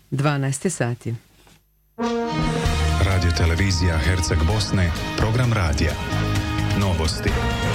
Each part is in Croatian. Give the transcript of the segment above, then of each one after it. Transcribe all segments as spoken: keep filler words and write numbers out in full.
dvanaest sati. Radio televizija Herceg Bosne, program radija. Novosti.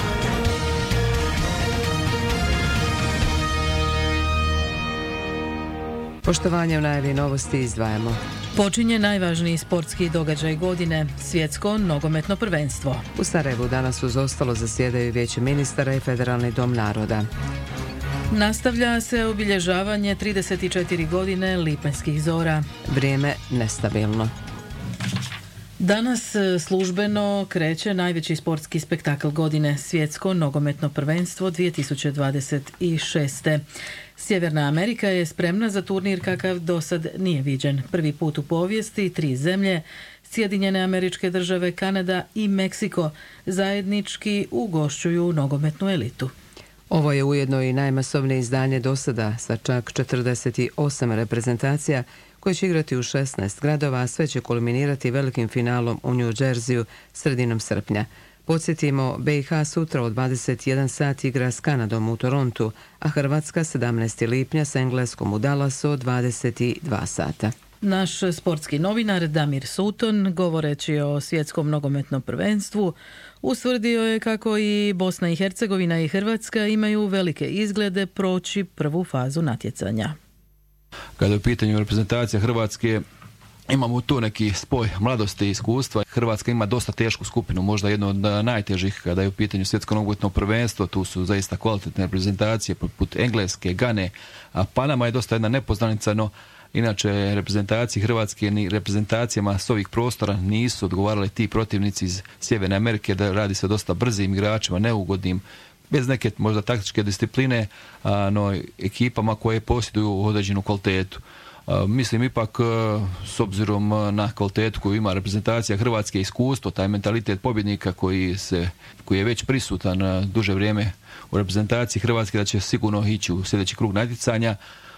Poštovanje u najavi novosti izdvajamo. Počinje najvažniji sportski događaj godine, svjetsko nogometno prvenstvo. U Sarajevu danas uz ostalo zasjedaju Vijeće ministara i Federalni dom naroda. Nastavlja se obilježavanje trideset četiri godine lipanjskih zora. Vrijeme nestabilno. Danas službeno kreće najveći sportski spektakl godine, svjetsko nogometno prvenstvo dvije tisuće dvadeset šest. Sjeverna Amerika je spremna za turnir kakav do sad nije viđen. Prvi put u povijesti tri zemlje, Sjedinjene Američke Države, Kanada i Meksiko, zajednički ugošćuju nogometnu elitu. Ovo je ujedno i najmasovnije izdanje do sada sa čak četrdeset osam reprezentacija koje će igrati u šesnaest gradova, a sve će kulminirati velikim finalom u New Jerseyu sredinom srpnja. Podsjetimo, B i H sutra od dvadeset jedan sat igra s Kanadom u Torontu, a Hrvatska sedamnaestog lipnja s Engleskom u Dallasu od dvadeset dva sata. Naš sportski novinar Damir Sutton, govoreći o svjetskom nogometnom prvenstvu, ustvrdio je kako i Bosna i Hercegovina i Hrvatska imaju velike izglede proći prvu fazu natjecanja. Kada je u pitanju reprezentacija Hrvatske, imamo tu neki spoj mladosti i iskustva. Hrvatska ima dosta tešku skupinu, možda jednu od najtežih kada je u pitanju svjetsko nogometno prvenstvo. Tu su zaista kvalitetne reprezentacije poput Engleske, Gane, a Panama je dosta jedna nepoznanica, no inače reprezentacije Hrvatske ni reprezentacijama s ovih prostora nisu odgovarali ti protivnici iz Sjeverne Amerike, da radi se o dosta brzim igračima, neugodnim, bez neke možda taktičke discipline, a, no ekipama koje posjeduju određenu kvalitetu. A, mislim ipak s obzirom na kvalitetu koju ima reprezentacija Hrvatske, iskustvo, taj mentalitet pobjednika koji, se, koji je već prisutan duže vrijeme u reprezentaciji Hrvatske, da će sigurno ići u sljedeći krug natjecanja.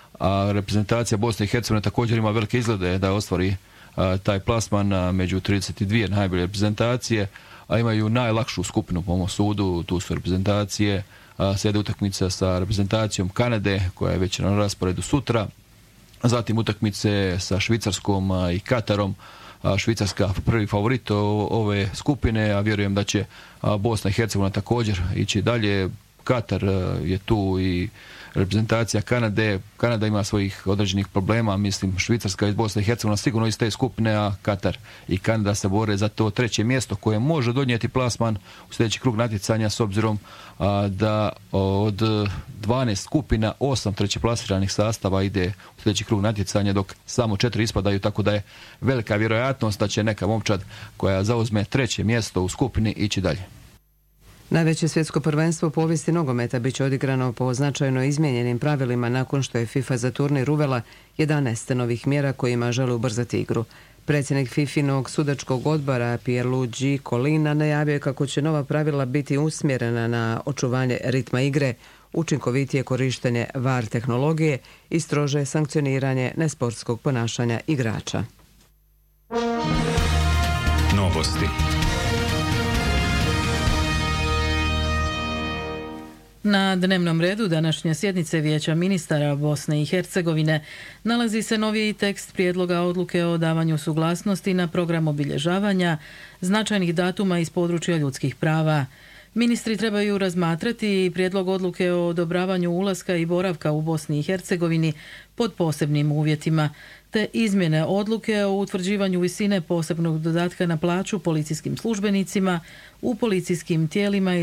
A reprezentacija Bosne i Hercegovine također ima velike izglede da ostvari a, taj plasman a, među trideset dvije najbolje reprezentacije, a imaju najlakšu skupinu po mom sudu. Tu su reprezentacije, a, slijede utakmice sa reprezentacijom Kanade koja je već na rasporedu sutra, zatim utakmice sa Švicarskom a, i Katarom. A, Švicarska prvi favorit o, ove skupine, a vjerujem da će a, Bosna i Hercegovina također ići dalje. Katar a, je tu i reprezentacija Kanade. Kanada ima svojih određenih problema, mislim Švicarska i Bosna i Hercegovina sigurno iz te skupine, a Katar i Kanada se bore za to treće mjesto koje može donijeti plasman u sljedeći krug natjecanja, s obzirom a, da od dvanaest skupina osam trećeplasiranih sastava ide u sljedeći krug natjecanja, dok samo četiri ispadaju, tako da je velika vjerojatnost da će neka momčad koja zauzme treće mjesto u skupini ići dalje. Najveće svjetsko prvenstvo u povijesti nogometa bit će odigrano po značajno izmijenjenim pravilima nakon što je FIFA za turnir uvela jedanaest novih mjera kojima žele ubrzati igru. Predsjednik fifinog sudačkog odbora Pierluigi Collina najavio je kako će nova pravila biti usmjerena na očuvanje ritma igre, učinkovitije korištenje V A R tehnologije i strože sankcioniranje nesportskog ponašanja igrača. Novosti. Na dnevnom redu današnje sjednice Vijeća ministara Bosne i Hercegovine nalazi se noviji tekst prijedloga odluke o davanju suglasnosti na program obilježavanja značajnih datuma iz područja ljudskih prava. Ministri trebaju razmatrati prijedlog odluke o odobravanju ulaska i boravka u Bosni i Hercegovini pod posebnim uvjetima, te izmjene odluke o utvrđivanju visine posebnog dodatka na plaću policijskim službenicima u policijskim tijelima i